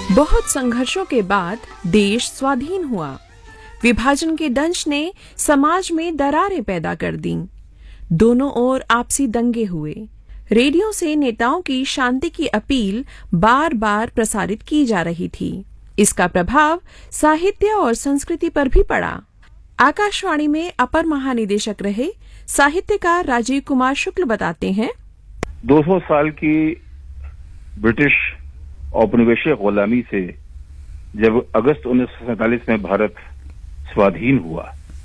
बहुत संघर्षों के बाद देश स्वाधीन हुआ। विभाजन के दंश ने समाज में दरारें पैदा कर दी। दोनों ओर आपसी दंगे हुए। रेडियो से नेताओं की शांति की अपील बार बार प्रसारित की जा रही थी। इसका प्रभाव साहित्य और संस्कृति पर भी पड़ा। आकाशवाणी में अपर महानिदेशक रहे साहित्यकार राजीव कुमार शुक्ल बताते हैं, 200 साल की ब्रिटिश औपनिवेशिक गुलामी से जब अगस्त 1947 में भारत स्वाधीन हुआ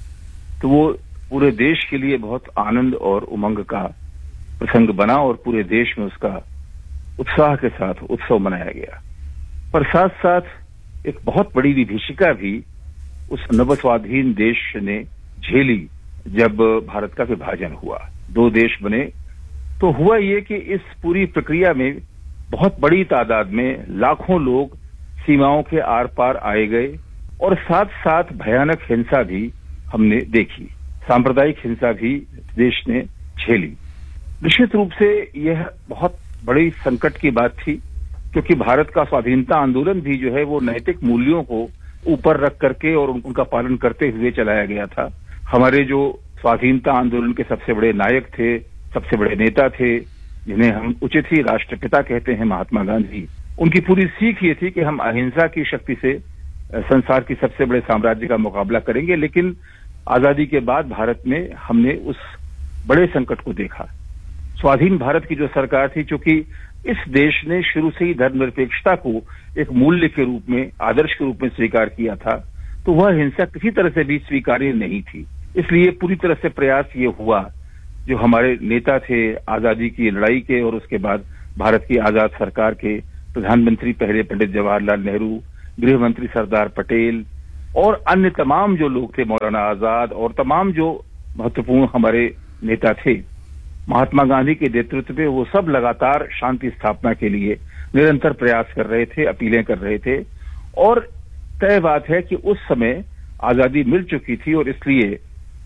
तो वो पूरे देश के लिए बहुत आनंद और उमंग का प्रसंग बना और पूरे देश में उसका उत्साह के साथ उत्सव मनाया गया। पर साथ साथ एक बहुत बड़ी विभीषिका भी उस नवस्वाधीन देश ने झेली। जब भारत का विभाजन हुआ, 2 देश बने, तो हुआ ये कि इस पूरी प्रक्रिया में बहुत बड़ी तादाद में लाखों लोग सीमाओं के आर पार आए गए और साथ साथ भयानक हिंसा भी हमने देखी। सांप्रदायिक हिंसा भी देश ने झेली। निश्चित रूप से यह बहुत बड़ी संकट की बात थी, क्योंकि भारत का स्वाधीनता आंदोलन भी जो है वो नैतिक मूल्यों को ऊपर रख करके और उनका पालन करते हुए चलाया गया था। हमारे जो स्वाधीनता आंदोलन के सबसे बड़े नायक थे, सबसे बड़े नेता थे, जिन्हें हम उचित ही राष्ट्रपिता कहते हैं, महात्मा गांधी, उनकी पूरी सीख ये थी कि हम अहिंसा की शक्ति से संसार की सबसे बड़े साम्राज्य का मुकाबला करेंगे। लेकिन आजादी के बाद भारत में हमने उस बड़े संकट को देखा। स्वाधीन भारत की जो सरकार थी, चूंकि इस देश ने शुरू से ही धर्मनिरपेक्षता को एक मूल्य के रूप में, आदर्श के रूप में स्वीकार किया था, तो वह हिंसा किसी तरह से भी स्वीकार्य नहीं थी। इसलिए पूरी तरह से प्रयास ये हुआ, जो हमारे नेता थे आजादी की लड़ाई के और उसके बाद भारत की आजाद सरकार के प्रधानमंत्री पहले पंडित जवाहरलाल नेहरू, गृह मंत्री सरदार पटेल और अन्य तमाम जो लोग थे, मौलाना आजाद और तमाम जो महत्वपूर्ण हमारे नेता थे, महात्मा गांधी के नेतृत्व में वो सब लगातार शांति स्थापना के लिए निरंतर प्रयास कर रहे थे, अपीलें कर रहे थे। और तय बात है कि उस समय आजादी मिल चुकी थी और इसलिए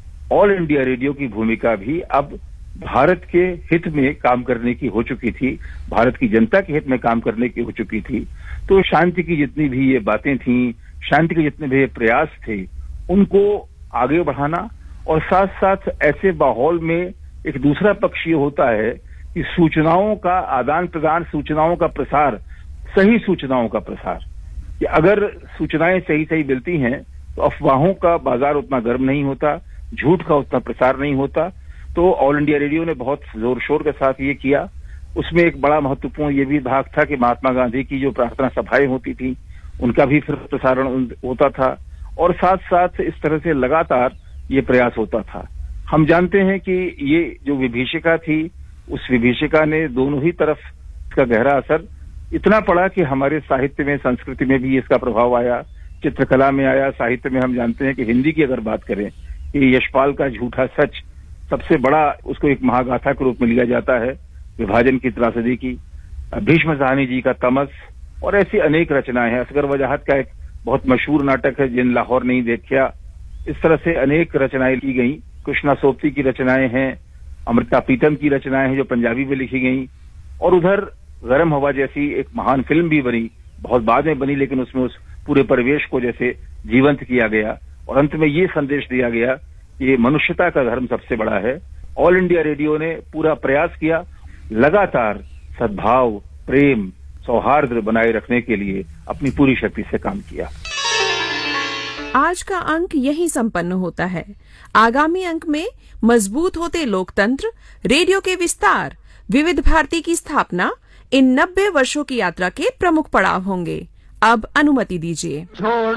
ऑल इंडिया रेडियो की भूमिका भी अब भारत के हित में काम करने की हो चुकी थी, भारत की जनता के हित में काम करने की हो चुकी थी। तो शांति की जितनी भी ये बातें थीं, शांति के जितने भी प्रयास थे, उनको आगे बढ़ाना और साथ साथ ऐसे माहौल में एक दूसरा पक्ष ये होता है कि सूचनाओं का आदान प्रदान, सूचनाओं का प्रसार, सही सूचनाओं का प्रसार, कि अगर सूचनाएं सही सही मिलती हैं तो अफवाहों का बाजार उतना गर्म नहीं होता, झूठ का उतना प्रसार नहीं होता। तो ऑल इंडिया रेडियो ने बहुत जोर शोर के साथ ये किया। उसमें एक बड़ा महत्वपूर्ण ये भी भाग था कि महात्मा गांधी की जो प्रार्थना सभाएं होती थी, उनका भी फिर प्रसारण होता था और साथ साथ इस तरह से लगातार ये प्रयास होता था। हम जानते हैं कि ये जो विभीषिका थी, उस विभीषिका ने दोनों ही तरफ इसका गहरा असर इतना पड़ा कि हमारे साहित्य में, संस्कृति में भी इसका प्रभाव आया, चित्रकला में आया। साहित्य में हम जानते हैं कि हिंदी की अगर बात करें कि यशपाल का झूठा सच सबसे बड़ा, उसको एक महागाथा के रूप में लिया जाता है, विभाजन की त्रासदी की। भीष्म साहनी जी का तमस और ऐसी अनेक रचनाएं हैं। असगर वजाहत का एक बहुत मशहूर नाटक है, जिन लाहौर नहीं देखा। इस तरह से अनेक रचनाएं की गई। कृष्णा सोबती की रचनाएं हैं, अमृता प्रीतम की रचनाएं हैं जो पंजाबी में लिखी गई। और उधर गरम हवा जैसी एक महान फिल्म भी बनी, बहुत बाद में बनी, लेकिन उसमें उस पूरे परिवेश को जैसे जीवंत किया गया और अंत में ये संदेश दिया गया कि मनुष्यता का धर्म सबसे बड़ा है। ऑल इंडिया रेडियो ने पूरा प्रयास किया, लगातार सद्भाव, प्रेम, सौहार्द बनाए रखने के लिए अपनी पूरी शक्ति से काम किया। आज का अंक यहीं संपन्न होता है। आगामी अंक में मजबूत होते लोकतंत्र, रेडियो के विस्तार, विविध भारती की स्थापना, इन 90 वर्षों की यात्रा के प्रमुख पड़ाव होंगे। अब अनुमति दीजिए।